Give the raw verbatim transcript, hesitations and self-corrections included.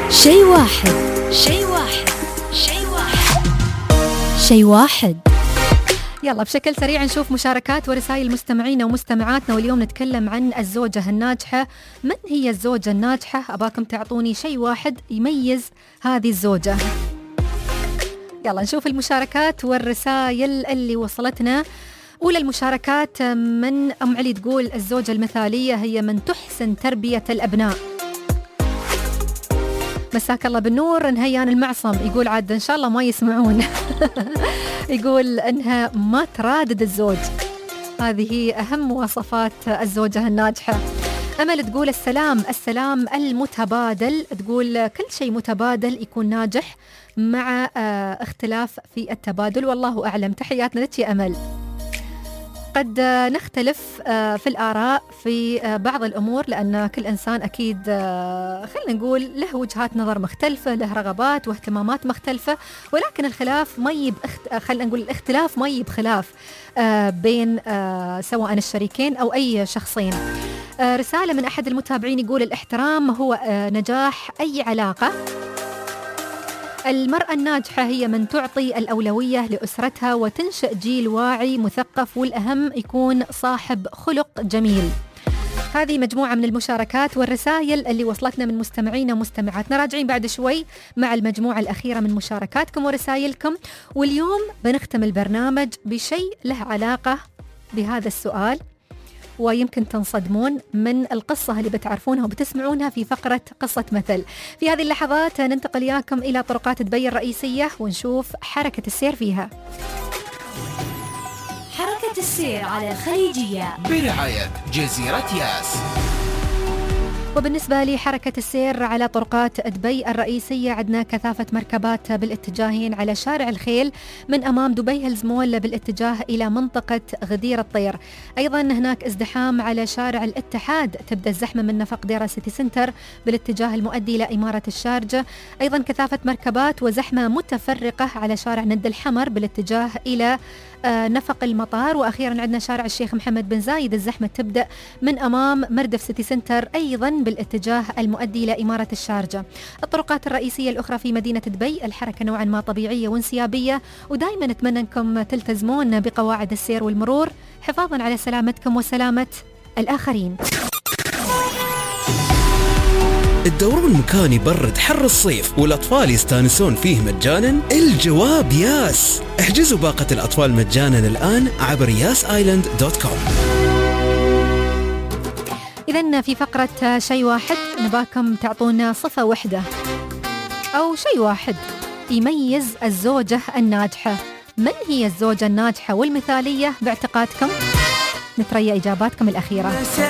شيء واحد شيء واحد شيء واحد شيء واحد. يلا بشكل سريع نشوف مشاركات ورسائل مستمعينا ومستمعاتنا، واليوم نتكلم عن الزوجة الناجحة. من هي الزوجة الناجحة؟ أباكم تعطوني شيء واحد يميز هذه الزوجة. يلا نشوف المشاركات والرسائل اللي وصلتنا. أولى المشاركات من أم علي تقول الزوجة المثالية هي من تحسن تربية الأبناء. مساك الله بالنور. نهيان المعصم يقول عاد إن شاء الله ما يسمعون. يقول إنها ما ترادد الزوج، هذه أهم مواصفات الزوجة الناجحة. أمل تقول السلام السلام المتبادل، تقول كل شيء متبادل يكون ناجح مع اختلاف في التبادل، والله أعلم. تحياتنا لك يا أمل. قد نختلف في الآراء في بعض الأمور، لأن كل إنسان أكيد خلينا نقول له وجهات نظر مختلفة، له رغبات واهتمامات مختلفة، ولكن الخلاف ما يب خلينا نقول الاختلاف ما يب خلاف بين سواء الشريكين أو أي شخصين. رسالة من أحد المتابعين يقول الاحترام هو نجاح أي علاقة. المرأة الناجحة هي من تعطي الأولوية لأسرتها وتنشئ جيل واعي مثقف، والأهم يكون صاحب خلق جميل. هذه مجموعة من المشاركات والرسائل اللي وصلتنا من مستمعينا ومستمعاتنا. راجعين بعد شوي مع المجموعة الأخيرة من مشاركاتكم ورسائلكم، واليوم بنختم البرنامج بشيء له علاقة بهذا السؤال، ويمكن تنصدمون من القصة اللي بتعرفونها وبتسمعونها في فقرة قصة مثل. في هذه اللحظات ننتقل إياكم إلى طرقات دبي الرئيسية ونشوف حركة السير فيها. حركة السير على الخليجية برعاية جزيرة ياس. وبالنسبة لحركة السير على طرقات دبي الرئيسية، عندنا كثافة مركبات بالاتجاهين على شارع الخيل من أمام دبي هيلز مول بالاتجاه إلى منطقة غدير الطير. أيضا هناك ازدحام على شارع الاتحاد، تبدأ الزحمة من نفق ديرة سيتي سنتر بالاتجاه المؤدي إلى إمارة الشارجة. أيضا كثافة مركبات وزحمة متفرقة على شارع ند الحمر بالاتجاه إلى نفق المطار. وأخيرا عندنا شارع الشيخ محمد بن زايد، الزحمة تبدأ من أمام مردف سيتي سنتر أيضا بالاتجاه المؤدي إلى إمارة الشارجة. الطرقات الرئيسية الأخرى في مدينة دبي الحركة نوعا ما طبيعية وانسيابية، ودائما نتمنى أنكم تلتزمون بقواعد السير والمرور حفاظا على سلامتكم وسلامة الآخرين. الدورون مكان يبرد حر الصيف والأطفال يستانسون فيه مجانا؟ الجواب ياس. احجزوا باقة الأطفال مجانا الآن عبر ياس آيلاند دوت كوم. إذن في فقرة شيء واحد نباكم تعطونا صفة واحدة أو شيء واحد يميز الزوجة الناجحة. من هي الزوجة الناجحة والمثالية باعتقادكم؟ نتريا إجاباتكم الأخيرة.